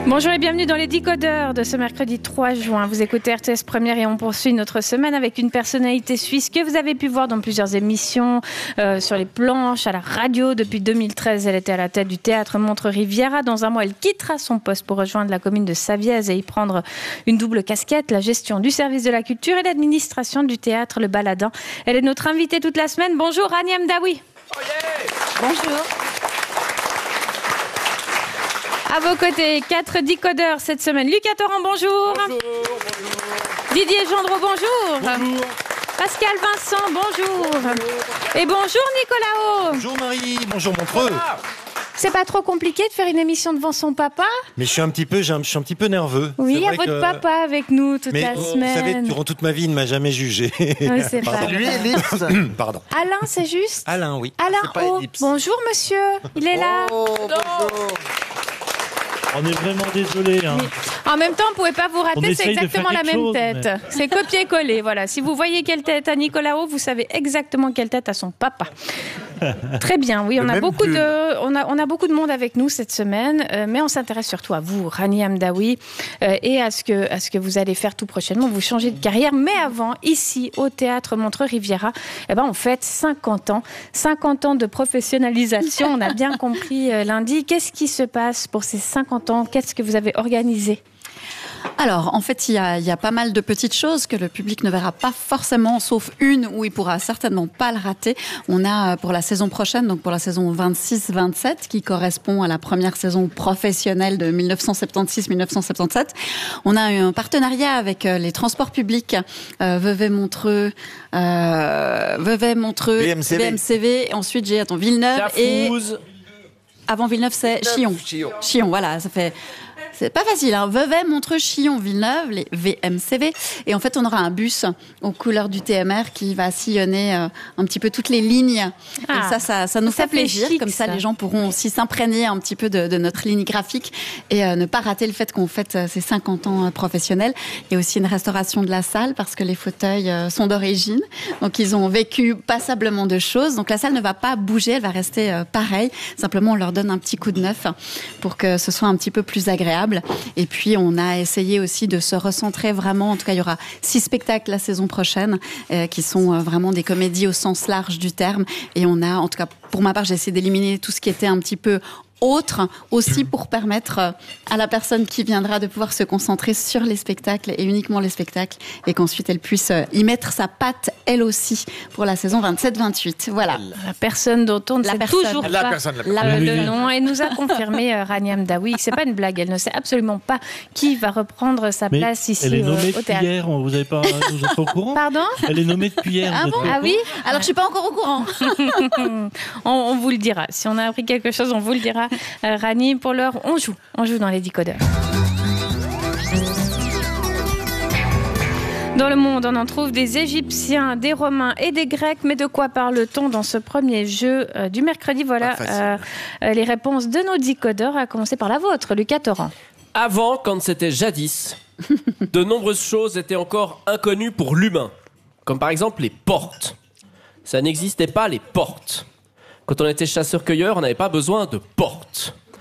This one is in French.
Bonjour et bienvenue dans les Décodeurs de ce mercredi 3 juin. Vous écoutez RTS Première et on poursuit notre semaine avec une personnalité suisse que vous avez pu voir dans plusieurs émissions, sur les planches, à la radio. Depuis 2013, elle était à la tête du théâtre Montreux-Riviera. Dans un mois, elle quittera son poste pour rejoindre la commune de Savièse et y prendre une double casquette, la gestion du service de la culture et l'administration du théâtre Le Baladin. Elle est notre invitée toute la semaine. Bonjour Rani Hamdaoui. Oh yeah. Bonjour. À vos côtés, 4 décodeurs cette semaine. Lucas Torrent, bonjour. Bonjour. Didier Gendreau, bonjour. Bonjour. Pascal Vincent, bonjour. Et bonjour Nicolas O. Bonjour Marie, bonjour Montreux. C'est pas trop compliqué de faire une émission devant son papa? Mais je suis un petit peu nerveux. Oui, il y a vrai votre que... papa avec nous toute la Vous semaine. savez, durant toute ma vie, il ne m'a jamais jugé. Oui, c'est pas Lui, vrai. Ellipse. Pardon. Alain, c'est juste? Alain, oui. Alain c'est pas O. Ellipse. Bonjour monsieur, il est là. Oh, bonjour. On est vraiment désolé. Hein. En même temps, on ne pouvait pas vous On rater, c'est essaye de exactement faire la même quelque tête. chose, C'est copier-coller, voilà. Si vous voyez quelle tête a Nicolas O, vous savez exactement quelle tête a son papa. Très bien, oui, on a beaucoup de monde avec nous cette semaine, mais on s'intéresse surtout à vous, Rani Hamdaoui, et à ce que vous allez faire tout prochainement. Vous changez de carrière, mais avant, ici, au théâtre Montreux-Riviera, on fête 50 ans. 50 ans de professionnalisation, on a bien compris lundi. Qu'est-ce qui se passe pour ces 50 ans? Qu'est-ce que vous avez organisé? Alors, en fait, il y a pas mal de petites choses que le public ne verra pas forcément, sauf une où il pourra certainement pas le rater. On a pour la saison prochaine, donc pour la saison 26-27, qui correspond à la première saison professionnelle de 1976-1977, on a un partenariat avec les transports publics, Vevey-Montreux, BMCV, et ensuite j'ai Villeneuve Cafouze. et avant Villeneuve c'est Chillon. Chillon, voilà, ça fait... C'est pas facile, hein. Vevey, Montreux, Chillon, Villeneuve, les VMCV. Et en fait, on aura un bus aux couleurs du TMR qui va sillonner un petit peu toutes les lignes. Ah, et ça nous fait plaisir. chic, Comme ça, ça. les gens pourront aussi s'imprégner un petit peu de notre ligne graphique et ne pas rater le fait qu'on fête ces 50 ans professionnels. Il y a aussi une restauration de la salle parce que les fauteuils sont d'origine. Donc, ils ont vécu passablement de choses. Donc, la salle ne va pas bouger, elle va rester pareille. Simplement, on leur donne un petit coup de neuf pour que ce soit un petit peu plus agréable. Et puis, on a essayé aussi de se recentrer vraiment. En tout cas, il y aura 6 spectacles la saison prochaine qui sont vraiment des comédies au sens large du terme. Et on a, en tout cas, pour ma part, j'ai essayé d'éliminer tout ce qui était un petit peu autre, aussi pour permettre à la personne qui viendra de pouvoir se concentrer sur les spectacles et uniquement les spectacles et qu'ensuite elle puisse y mettre sa patte elle aussi pour la saison 27-28. Voilà. La personne dont on ne sait toujours La pas personne. le nom. Et nous a confirmé Rani Hamdaoui que c'est pas une blague. Elle ne sait absolument pas qui va reprendre sa Mais place ici elle est nommée au depuis théâtre. hier, vous n'êtes pas au courant? Pardon? Elle est nommée depuis hier. Ah vous êtes bon pas au Ah oui? Alors, je suis pas encore au courant. On vous le dira. Si on a appris quelque chose, on vous le dira. Rani, pour l'heure, on joue dans les décodeurs. Dans le monde, on en trouve des Égyptiens, des Romains et des Grecs. Mais de quoi parle-t-on dans ce premier jeu du mercredi? Voilà les réponses de nos décodeurs, à commencer par la vôtre, Lucas Torrent. Avant, quand c'était jadis, de nombreuses choses étaient encore inconnues pour l'humain. Comme par exemple les portes. Ça n'existait pas, les portes. Quand on était chasseur-cueilleur, on n'avait pas besoin de portes.